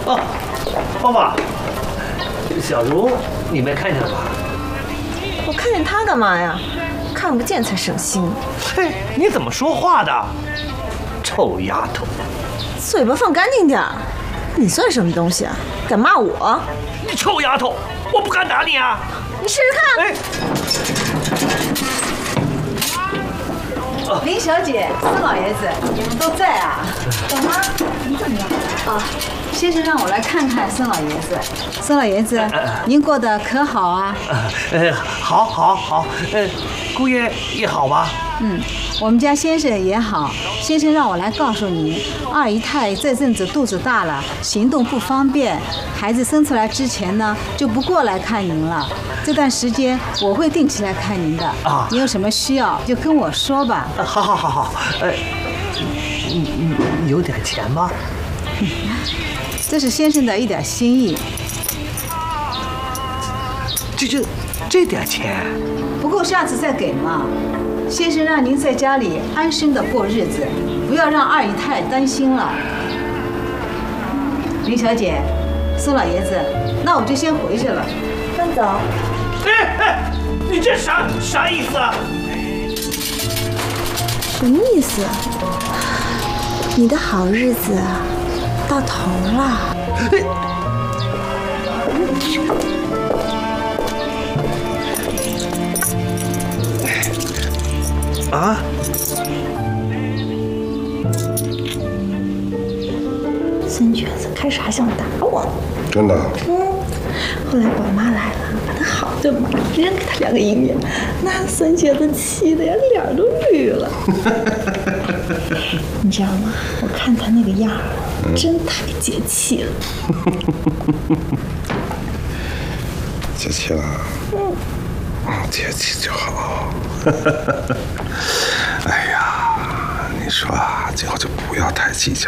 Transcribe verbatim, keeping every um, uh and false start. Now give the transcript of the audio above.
哦，爸爸，小茹，你没看见吧？ 我看见他干嘛呀？看不见才省心。 嘿，你怎么说话的？臭丫头！ 嘴巴放干净点儿。你算什么东西啊？敢骂我？ 你臭丫头！我不敢打你啊！ 你试试看。 哎。 林小姐、孙老爷子，你们都在啊？宝妈，您怎么样？啊，先生让我来看看孙老爷子。孙老爷子，您过得可好啊？ 呃，好，好，好。呃，姑爷也好吧？ 嗯，我们家先生也好。先生让我来告诉您，二姨太这阵子肚子大了，行动不方便，孩子生出来之前呢，就不过来看您了。这段时间我会定期来看您的。啊，你有什么需要就跟我说吧。 好好好好，呃，你你有点钱吗？ 这是先生的一点心意。 这这这点钱， 不够下次再给嘛。先生让您在家里安心的过日子，不要让二姨太担心了。林小姐，孙老爷子，那我就先回去了。 分走。 哎哎，你这啥啥意思啊？ 什么意思？你的好日子到头了。 啊？ 孙娟子开始还想打我。 真的？ 嗯。后来宝妈来了，把他好的嘛扔给他两个银元，那孙娟子气的呀脸都绿了。你知道吗？我看他那个样儿，嗯、真太解气了。 解气了？嗯，解气就好。哎呀，你说啊，今后就不要太计较